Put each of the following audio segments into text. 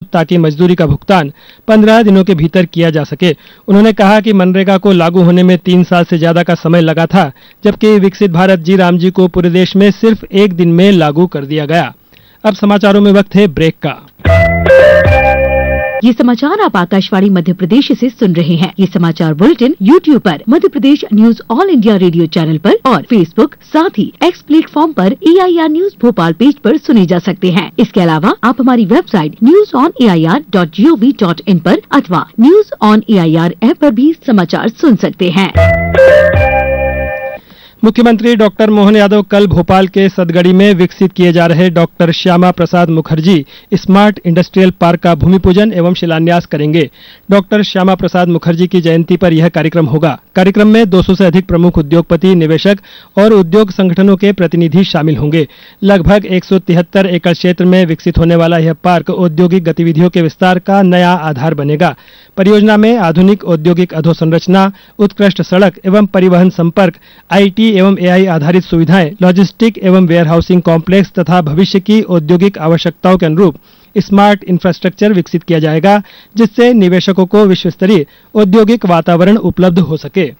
ताकि मजदूरी का भुगतान 15 दिनों के भीतर किया जा सके। उन्होंने कहा कि मनरेगा को लागू होने में 3 साल से ज्यादा का समय लगा था, जबकि विकसित भारत जी राम जी को पूरे देश में सिर्फ 1 दिन में लागू कर दिया गया। अब समाचारों में वक्त है ब्रेक का। ये समाचार आप आकाशवाणी मध्य प्रदेश से सुन रहे हैं। ये समाचार बुलेटिन YouTube पर, Madhya Pradesh news all India radio channel पर और फेसबुक, साथ ही एक्स प्लेटफॉर्म पर AIR न्यूज भोपाल पेज पर सुने जा सकते हैं। इसके अलावा आप हमारी वेबसाइट newsonair.gov.in पर अथवा न्यूज ऑन AIR ऐप पर भी समाचार सुन सकते हैं। मुख्यमंत्री डॉक्टर मोहन यादव कल भोपाल के सदगड़ी में विकसित किए जा रहे doctor Shyama Prasad Mukherjee smart industrial park का भूमि पूजन एवं शिलान्यास करेंगे। डॉक्टर श्यामा प्रसाद मुखर्जी की जयंती पर यह कार्यक्रम होगा। कार्यक्रम में 200 से अधिक प्रमुख उद्योगपति, निवेशक और उद्योग संगठनों के प्रतिनिधि शामिल होंगे। लगभग 173 एकड़ क्षेत्र में विकसित होने वाला यह पार्क औद्योगिक गतिविधियों के विस्तार का नया आधार बनेगा। परियोजना में आधुनिक औद्योगिक अधोसंरचना, उत्कृष्ट सड़क एवं परिवहन संपर्क, IT एवं AI आधारित सुविधाएं, लॉजिस्टिक एवं वेयरहाउसिंग कॉम्प्लेक्स तथा भविष्य की औद्योगिक आवश्यकताओं के अनुरूप स्मार्ट इंफ्रास्ट्रक्चर विकसित किया जाएगा, जिससे निवेशकों को विश्वस्तरीय औद्योगिक वातावरण उपलब्ध हो सके।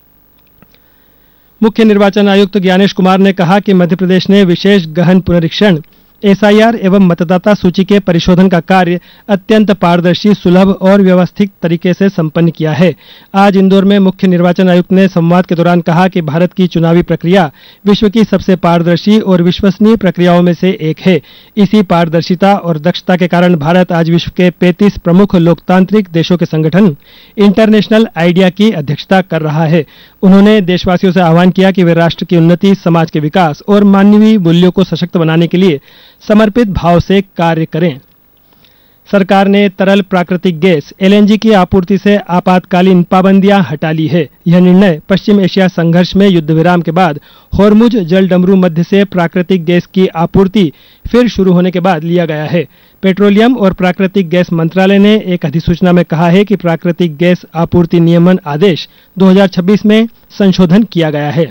मुख्य निर्वाचन आयुक्त ज्ञानेश कुमार ने कहा कि मध्य प्रदेश ने विशेष गहन पुनरीक्षण, SIR एवं मतदाता सूची के परिशोधन का कार्य अत्यंत पारदर्शी, सुलभ और व्यवस्थित तरीके से संपन्न किया है। आज इंदौर में मुख्य निर्वाचन आयुक्त ने संवाद के दौरान कहा कि भारत की चुनावी प्रक्रिया विश्व की सबसे पारदर्शी और विश्वसनीय प्रक्रियाओं में से एक है। इसी पारदर्शिता और दक्षता के कारण भारत आज विश्व के 35 प्रमुख लोकतांत्रिक देशों के संगठन इंटरनेशनल आइडिया की अध्यक्षता कर रहा है। उन्होंने देशवासियों से आह्वान किया कि वे राष्ट्र की उन्नति, समाज के विकास और मानवीय मूल्यों को सशक्त बनाने के लिए समर्पित भाव से कार्य करें। सरकार ने तरल प्राकृतिक गैस LNG की आपूर्ति से आपातकालीन पाबंदियां हटा ली है। यह निर्णय पश्चिम एशिया संघर्ष में युद्ध विराम के बाद होर्मुज जलडमरू मध्य से प्राकृतिक गैस की आपूर्ति फिर शुरू होने के बाद लिया गया है। पेट्रोलियम और प्राकृतिक गैस मंत्रालय ने एक अधिसूचना में कहा है कि प्राकृतिक गैस आपूर्ति नियमन आदेश 2026 में संशोधन किया गया है।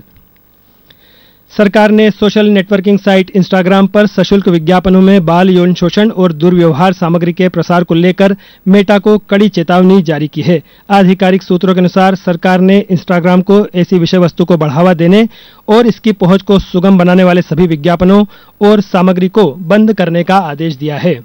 सरकार ने सोशल नेटवर्किंग साइट इंस्टाग्राम पर सशुल्क विज्ञापनों में बाल यौन शोषण और दुर्व्यवहार सामग्री के प्रसार को लेकर मेटा को कड़ी चेतावनी जारी की है। आधिकारिक सूत्रों के अनुसार सरकार ने इंस्टाग्राम को ऐसी विषय वस्तु को बढ़ावा देने और इसकी पहुंच को सुगम बनाने वाले सभी विज्ञापनों और सामग्री को बंद करने का आदेश दिया है।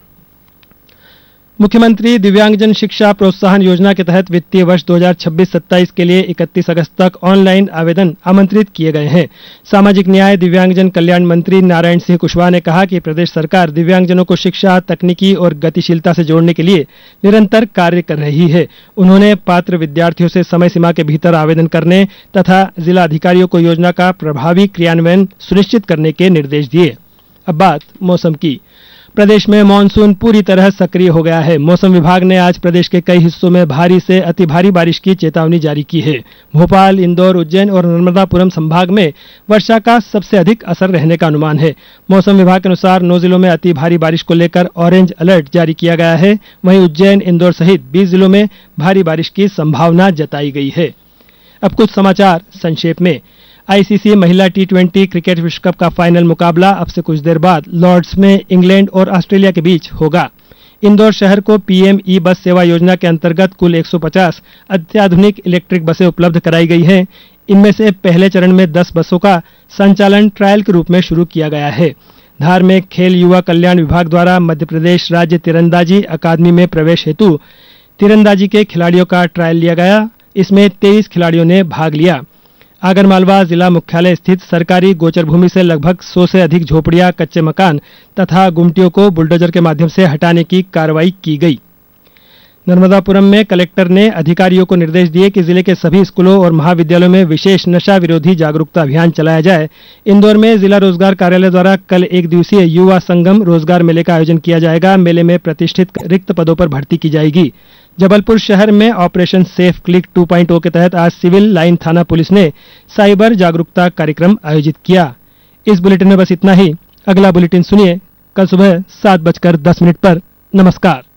मुख्यमंत्री दिव्यांगजन शिक्षा प्रोत्साहन योजना के तहत वित्तीय वर्ष 2026-27 के लिए 31 अगस्त तक ऑनलाइन आवेदन आमंत्रित किए गए हैं। सामाजिक न्याय दिव्यांगजन कल्याण मंत्री नारायण सिंह कुशवाहा ने कहा कि प्रदेश सरकार दिव्यांगजनों को शिक्षा, तकनीकी और गतिशीलता से जोड़ने के लिए निरंतर कार्य कर रही है। उन्होंने पात्र विद्यार्थियों से समय सीमा के भीतर आवेदन करने तथा जिला अधिकारियों को योजना का प्रभावी क्रियान्वयन सुनिश्चित करने के निर्देश दिए। अब बात मौसम की। प्रदेश में मानसून पूरी तरह सक्रिय हो गया है। मौसम विभाग ने आज प्रदेश के कई हिस्सों में भारी से अति भारी बारिश की चेतावनी जारी की है। भोपाल, इंदौर, उज्जैन और नर्मदापुरम संभाग में वर्षा का सबसे अधिक असर रहने का अनुमान है। मौसम विभाग के अनुसार 9 जिलों में अति भारी बारिश को लेकर ऑरेंज अलर्ट जारी किया गया है। वहीं उज्जैन, इंदौर सहित 20 जिलों में भारी बारिश की संभावना जताई गई है। अब कुछ समाचार संक्षेप में। ICC महिला T20 क्रिकेट विश्व कप का फाइनल मुकाबला अब से कुछ देर बाद लॉर्ड्स में इंग्लैंड और ऑस्ट्रेलिया के बीच होगा। इंदौर शहर को PM ई बस सेवा योजना के अंतर्गत कुल 150 अत्याधुनिक इलेक्ट्रिक बसें उपलब्ध कराई गई हैं। इनमें से पहले चरण में 10 बसों का संचालन ट्रायल के रूप में शुरू किया गया है। धार्मिक खेल युवा कल्याण विभाग द्वारा मध्य प्रदेश राज्य तीरंदाजी अकादमी में प्रवेश हेतु तीरंदाजी के खिलाड़ियों का ट्रायल लिया गया। इसमें 23 खिलाड़ियों ने भाग लिया। आगरमालवा जिला मुख्यालय स्थित सरकारी गोचर भूमि से लगभग 100 से अधिक झोपड़ियां, कच्चे मकान तथा गुमटियों को बुलडोजर के माध्यम से हटाने की कार्रवाई की गई। नर्मदापुरम में कलेक्टर ने अधिकारियों को निर्देश दिए कि जिले के सभी स्कूलों और महाविद्यालयों में विशेष नशा विरोधी जागरूकता अभियान चलाया जाए। इंदौर में जिला रोजगार कार्यालय द्वारा कल 1 दिवसीय युवा संगम रोजगार मेले का आयोजन किया जाएगा। मेले में प्रतिष्ठित रिक्त पदों पर भर्ती की जाएगी। जबलपुर शहर में ऑपरेशन सेफ क्लिक 2.0 के तहत आज सिविल लाइन थाना पुलिस ने साइबर जागरूकता कार्यक्रम आयोजित किया। इस बुलेटिन में बस इतना ही। अगला बुलेटिन सुनिए कल सुबह 7:10 पर। नमस्कार।